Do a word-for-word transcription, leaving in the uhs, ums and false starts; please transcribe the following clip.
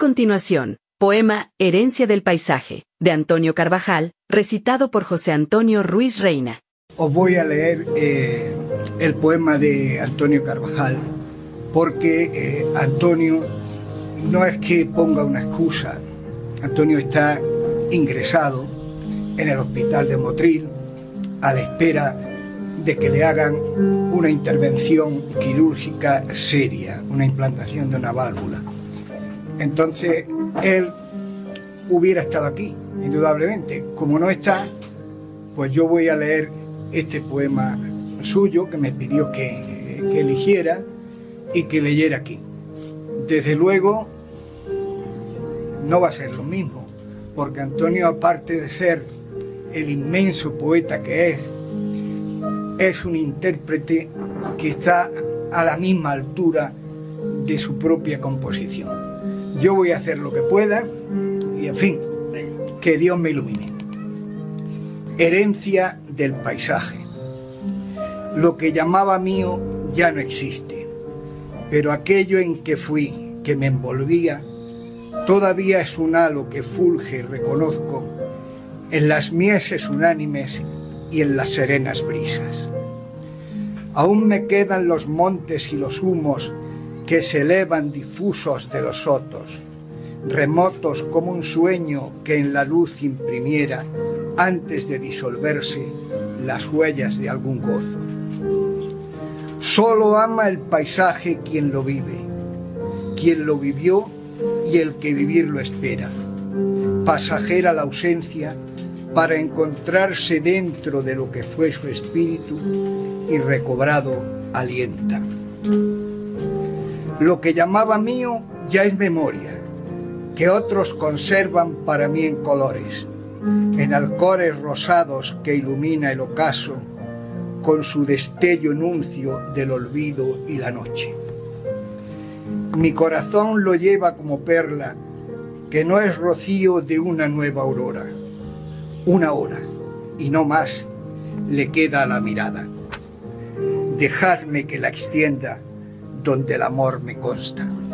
continuación, poema Herencia del Paisaje, de Antonio Carvajal, recitado por José Antonio Ruiz Reina. Os voy a leer eh, el poema de Antonio Carvajal, porque eh, Antonio no es que ponga una excusa. Antonio está ingresado en el hospital de Motril a la espera de que le hagan una intervención quirúrgica seria, una implantación de una válvula. Entonces, él hubiera estado aquí, indudablemente. Como no está, pues yo voy a leer este poema suyo que me pidió que, que eligiera y que leyera aquí. Desde luego, no va a ser lo mismo, porque Antonio, aparte de ser el inmenso poeta que es, es un intérprete que está a la misma altura de su propia composición. Yo voy a hacer lo que pueda y, en fin, que Dios me ilumine. Herencia del paisaje. Lo que llamaba mío ya no existe, pero aquello en que fui, que me envolvía, todavía es un halo que fulge y reconozco en las mieses unánimes y en las serenas brisas. Aún me quedan los montes y los humos que se elevan difusos de los sotos, remotos como un sueño que en la luz imprimiera, antes de disolverse, las huellas de algún gozo. Solo ama el paisaje quien lo vive, quien lo vivió y el que vivirlo espera. Pasajera la ausencia para encontrarse dentro de lo que fue su espíritu y recobrado alienta. Lo que llamaba mío ya es memoria, que otros conservan para mí en colores, en alcores rosados que ilumina el ocaso con su destello nuncio del olvido y la noche. Mi corazón lo lleva como perla, que no es rocío de una nueva aurora. Una hora, y no más, le queda a la mirada. Dejadme que la extienda donde el amor me consta.